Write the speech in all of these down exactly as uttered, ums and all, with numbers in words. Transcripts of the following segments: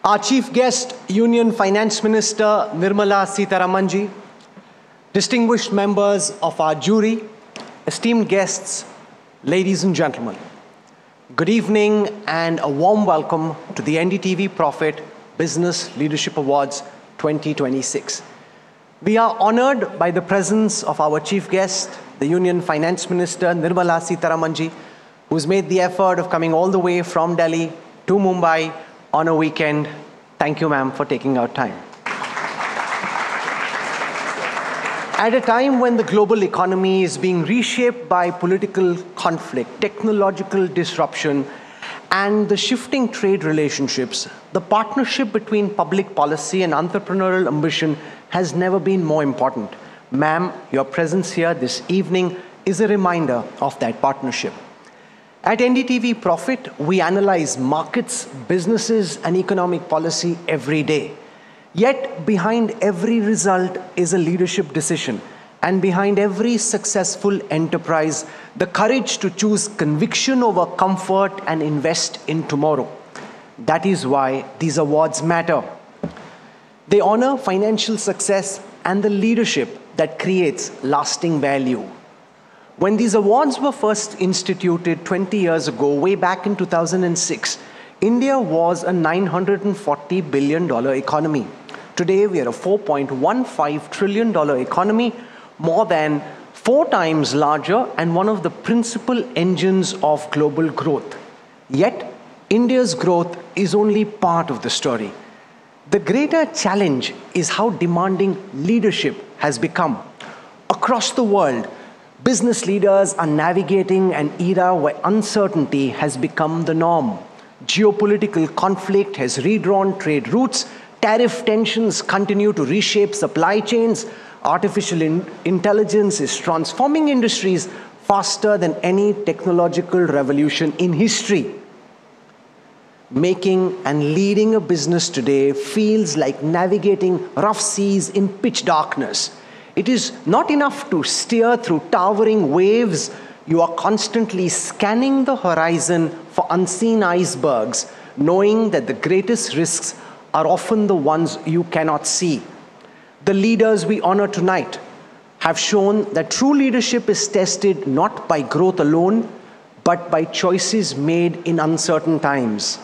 Our chief guest, Union Finance Minister Nirmala Sitharamanji, distinguished members of our jury, esteemed guests, ladies and gentlemen, good evening and a warm welcome to the N D T V Profit Business Leadership Awards twenty twenty-six. We are honored by the presence of our chief guest, the Union Finance Minister Nirmala Sitharamanji, who's made the effort of coming all the way from Delhi to Mumbai on a weekend. Thank you, ma'am, for taking out time. At a time when the global economy is being reshaped by political conflict, technological disruption, and the shifting trade relationships, the partnership between public policy and entrepreneurial ambition has never been more important. Ma'am, your presence here this evening is a reminder of that partnership. At N D T V Profit, we analyze markets, businesses, and economic policy every day. Yet, behind every result is a leadership decision, and behind every successful enterprise, the courage to choose conviction over comfort and invest in tomorrow. That is why these awards matter. They honor financial success and the leadership that creates lasting value. When these awards were first instituted twenty years ago, way back in two thousand six, India was a nine hundred forty billion dollar economy. Today, we are a four point one five trillion dollar economy, more than four times larger and one of the principal engines of global growth. Yet, India's growth is only part of the story. The greater challenge is how demanding leadership has become. Across the world, business leaders are navigating an era where uncertainty has become the norm. Geopolitical conflict has redrawn trade routes, tariff tensions continue to reshape supply chains, artificial in intelligence is transforming industries faster than any technological revolution in history. Making and leading a business today feels like navigating rough seas in pitch darkness. It is not enough to steer through towering waves. You are constantly scanning the horizon for unseen icebergs, knowing that the greatest risks are often the ones you cannot see. The leaders we honor tonight have shown that true leadership is tested not by growth alone, but by choices made in uncertain times.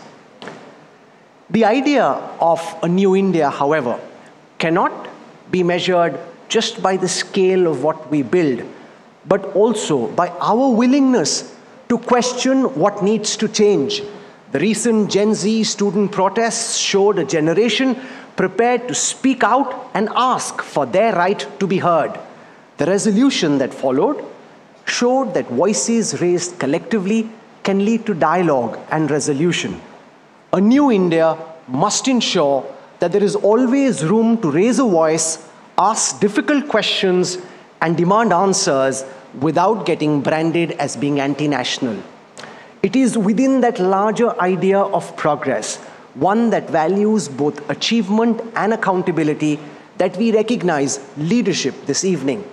The idea of a new India, however, cannot be measured just by the scale of what we build, but also by our willingness to question what needs to change. The recent Gen Z student protests showed a generation prepared to speak out and ask for their right to be heard. The resolution that followed showed that voices raised collectively can lead to dialogue and resolution. A new India must ensure that there is always room to raise a voice, ask difficult questions, and demand answers without getting branded as being anti-national. It is within that larger idea of progress, one that values both achievement and accountability, that we recognize leadership this evening.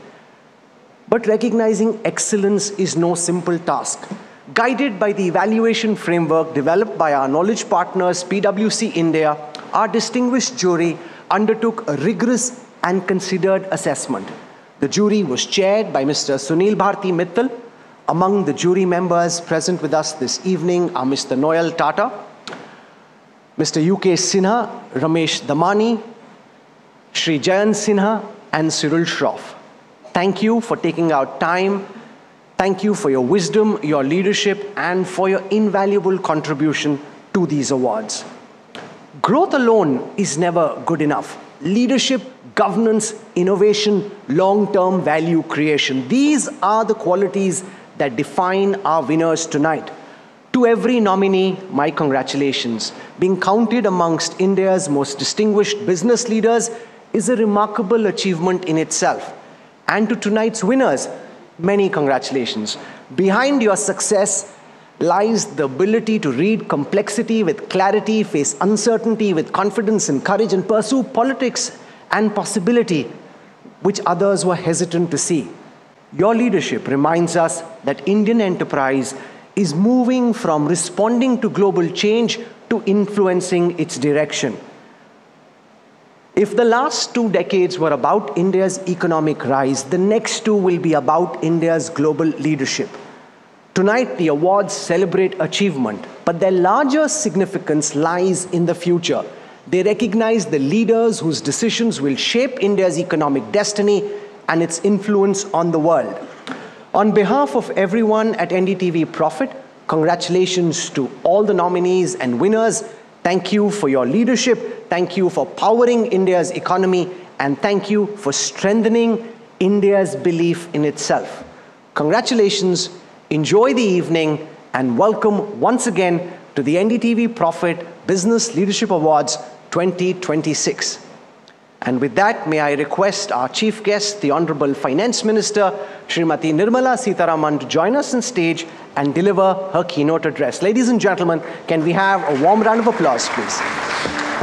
But recognizing excellence is no simple task. Guided by the evaluation framework developed by our knowledge partners, P W C India, our distinguished jury undertook a rigorous and considered assessment. The jury was chaired by Mister Sunil Bharti Mittal. Among the jury members present with us this evening are Mister Noel Tata, Mister U K Sinha, Ramesh Damani, Shri Jayant Sinha, and Cyril Shroff. Thank you for taking out time. Thank you for your wisdom, your leadership, and for your invaluable contribution to these awards. Growth alone is never good enough. Leadership, governance, innovation, long-term value creation. These are the qualities that define our winners tonight. To every nominee, my congratulations. Being counted amongst India's most distinguished business leaders is a remarkable achievement in itself. And to tonight's winners, many congratulations. Behind your success lies the ability to read complexity with clarity, face uncertainty with confidence and courage, and pursue politics and possibility which others were hesitant to see. Your leadership reminds us that Indian enterprise is moving from responding to global change to influencing its direction. If the last two decades were about India's economic rise, the next two will be about India's global leadership. Tonight, the awards celebrate achievement, but their larger significance lies in the future. They recognize the leaders whose decisions will shape India's economic destiny and its influence on the world. On behalf of everyone at N D T V Profit, congratulations to all the nominees and winners. Thank you for your leadership. Thank you for powering India's economy. And thank you for strengthening India's belief in itself. Congratulations, enjoy the evening, and welcome once again to the N D T V Profit Business Leadership Awards twenty twenty-six. And with that, may I request our chief guest, the Honorable Finance Minister, Srimati Nirmala Sitharaman, to join us on stage and deliver her keynote address. Ladies and gentlemen, can we have a warm round of applause, please?